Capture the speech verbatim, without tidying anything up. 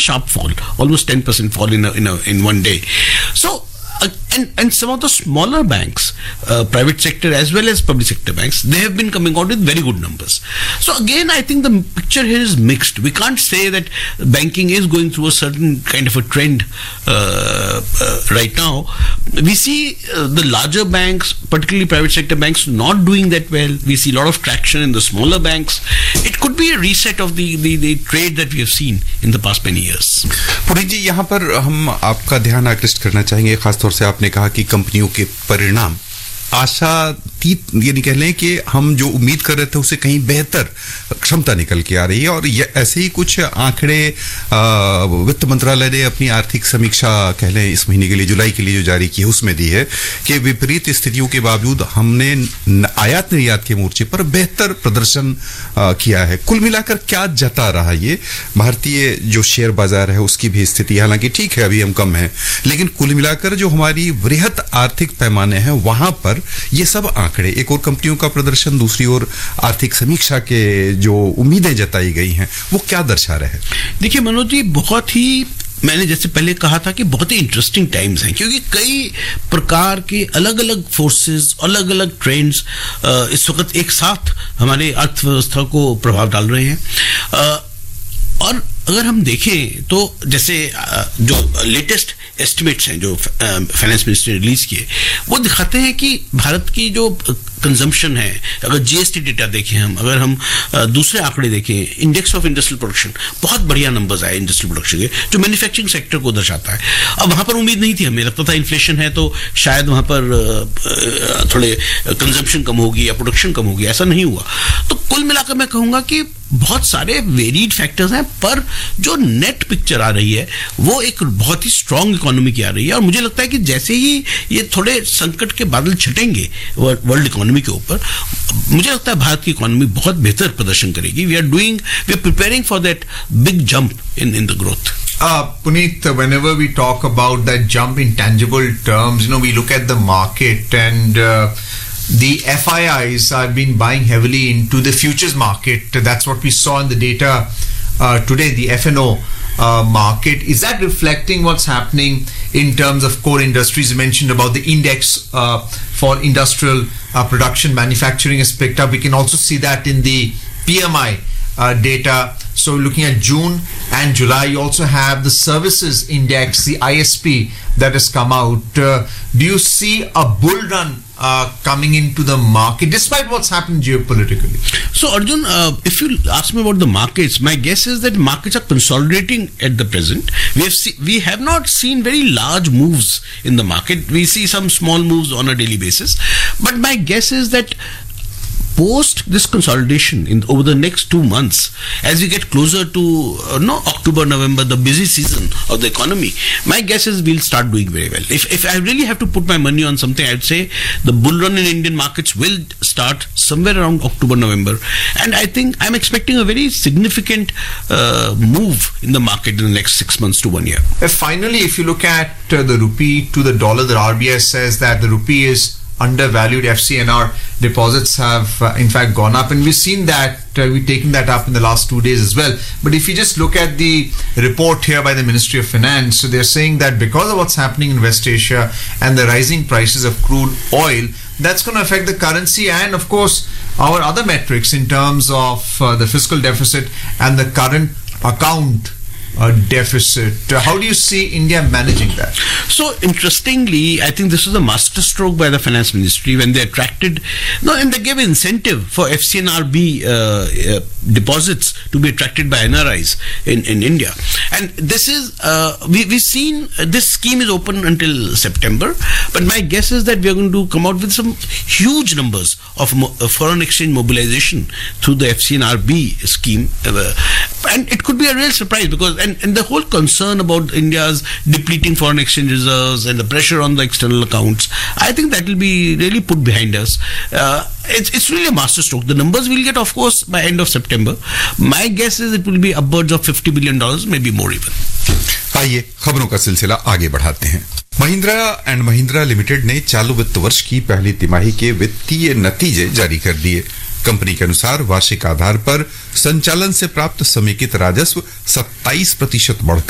sharp fall, almost ten percent fall in a, in a, in one day. So. Uh, and, and some of the smaller banks, uh, private sector as well as public sector banks, they have been coming out with very good numbers. So again, I think the picture here is mixed. We can't say that banking is going through a certain kind of a trend uh, uh, right now. We see uh, the larger banks, particularly private sector banks, not doing that well. We see a lot of traction in the smaller banks. It could be a reset of the, the, the trade that we have seen in the past many years. Puri जी, यहाँ पर हम आपका ध्यान आकृष्ट करना चाहेंगे, खासतौर से आपने कहा कि कंपनियों के परिणाम आशातीत, यानी कह लें कि हम जो उम्मीद कर रहे थे उससे कहीं बेहतर क्षमता निकल के आ रही है। और ये ऐसे ही कुछ आंकड़े वित्त मंत्रालय ने अपनी आर्थिक समीक्षा कह लें इस महीने के लिए, जुलाई के लिए जो जारी की है, उसमें दी है कि विपरीत स्थितियों के बावजूद हमने आयात निर्यात के मोर्चे पर बेहतर प्रदर्शन किया है। कुल मिलाकर क्या जता रहा ये भारतीय जो शेयर बाजार है उसकी भी स्थिति? हालांकि ठीक है, अभी हम कम हैं, लेकिन कुल मिलाकर जो हमारी वृहत आर्थिक पैमाने हैं वहां पर ये सब आंकड़े, एक और कंपनियों का प्रदर्शन, दूसरी ओर आर्थिक समीक्षा के जो उम्मीदें जताई गई हैं, वो क्या दर्शा रहे हैं? देखिए मनोज जी, बहुत ही, मैंने जैसे पहले कहा था कि बहुत ही इंटरेस्टिंग टाइम्स हैं, क्योंकि कई प्रकार के अलग अलग फोर्सेस, अलग अलग ट्रेंड्स इस वक्त एक साथ हमारे अर्थव्यवस्था को प्रभाव डाल रहे हैं। और अगर हम देखें तो जैसे जो लेटेस्ट एस्टिमेट्स हैं जो फाइनेंस मिनिस्ट्री ने रिलीज किए, वो दिखाते हैं कि भारत की जो कंजम्पशन है, अगर जीएसटी डेटा देखें हम, अगर हम दूसरे आंकड़े देखें, इंडेक्स ऑफ इंडस्ट्रियल प्रोडक्शन, बहुत बढ़िया नंबर्स आए इंडस्ट्रियल प्रोडक्शन के, जो मैन्युफैक्चरिंग सेक्टर को दर्शाता है। अब वहां पर उम्मीद नहीं थी, हमें लगता था इन्फ्लेशन है तो शायद वहां पर थोड़े कंजम्पशन कम होगी या प्रोडक्शन कम होगी, ऐसा नहीं हुआ। तो कुल मिलाकर मैं कहूंगा कि बहुत सारे वेरिड फैक्टर्स हैं, पर जो नेट पिक्चर आ रही है वो एक बहुत ही स्ट्रांग इकोनॉमी की आ रही है। और मुझे लगता है कि जैसे ही ये थोड़े संकट के बादल छटेंगे वर्ल्ड इकोनॉमी के ऊपर, मुझे लगता है भारत की इकोनॉमी बहुत बेहतर प्रदर्शन करेगी। We are doing we are preparing for that big jump in in the growth. Uh, Puneet, whenever we talk about that jump in tangible terms, you know, we look at the market, and uh, the F I Is have been buying heavily into the futures market. That's what we saw in the data uh, today, the F and O uh, market. Is that reflecting what's happening in terms of core industries? You mentioned about the index uh, for industrial uh, production, manufacturing has picked up. We can also see that in the P M I uh, data. So looking at June and July, you also have the services index, the I S P, that has come out. Uh, do you see a bull run uh, coming into the market despite what's happened geopolitically? So Arjun, uh, if you ask me about the markets, my guess is that markets are consolidating at the present. We have see, we have not seen very large moves in the market. We see some small moves on a daily basis, but my guess is that post this consolidation in over the next two months, as we get closer to uh, no October, November, the busy season of the economy, my guess is we'll start doing very well. If if I really have to put my money on something, I'd say the bull run in Indian markets will start somewhere around October, November, and I think I'm expecting a very significant uh, move in the market in the next six months to one year. Uh, finally, if you look at uh, the rupee to the dollar, the R B I says that the rupee is undervalued. F C N R deposits have uh, in fact gone up, and we've seen that uh, we've taken that up in the last two days as well. But if you just look at the report here by the Ministry of Finance, so they're saying that because of what's happening in West Asia and the rising prices of crude oil, that's going to affect the currency and of course our other metrics in terms of uh, the fiscal deficit and the current account a deficit. Uh, how do you see India managing that? So interestingly, I think this was a masterstroke by the finance ministry when they attracted, no, and they gave incentive for F C N R B uh, uh, deposits to be attracted by N R Is in, in India. And this is, uh, we, we've seen uh, this scheme is open until September, but my guess is that we are going to come out with some huge numbers of mo- uh, foreign exchange mobilization through the F C N R B scheme. Uh, and it could be a real surprise because And, and the whole concern about India's depleting foreign exchange reserves and the pressure on the external accounts, I think that will be really put behind us. Uh, it's, it's really a masterstroke. The numbers we'll get, of course, by end of September. My guess is it will be upwards of fifty billion dollars, maybe more even. आइए खबरों का सिलसिला आगे बढ़ाते हैं। Mahindra and Mahindra limited ने चालू वित्त वर्ष की पहली तिमाही के वित्तीय नतीजे जारी कर दिए। कंपनी के अनुसार वार्षिक आधार पर संचालन से प्राप्त समेकित राजस्व सत्ताईस प्रतिशत बढ़कर